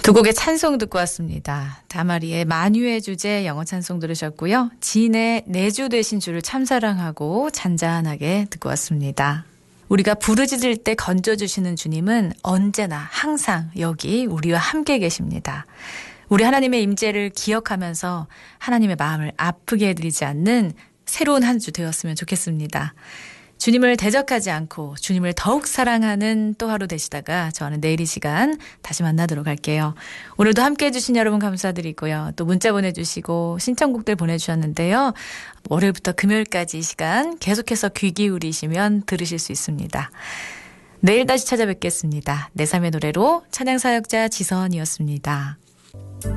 두 곡의 찬송 듣고 왔습니다. 다마리의 만유의 주제 영어 찬송 들으셨고요. 진의 내주 되신 주를 참사랑하고 잔잔하게 듣고 왔습니다. 우리가 부르짖을 때 건져주시는 주님은 언제나 항상 여기 우리와 함께 계십니다. 우리 하나님의 임재를 기억하면서 하나님의 마음을 아프게 해드리지 않는 새로운 한 주 되었으면 좋겠습니다. 주님을 대적하지 않고 주님을 더욱 사랑하는 또 하루 되시다가 저는 내일 이 시간 다시 만나도록 할게요. 오늘도 함께해 주신 여러분 감사드리고요. 또 문자 보내주시고 신청곡들 보내주셨는데요. 월요일부터 금요일까지 이 시간 계속해서 귀 기울이시면 들으실 수 있습니다. 내일 다시 찾아뵙겠습니다. 내 삶의 노래로 찬양사역자 지선이었습니다.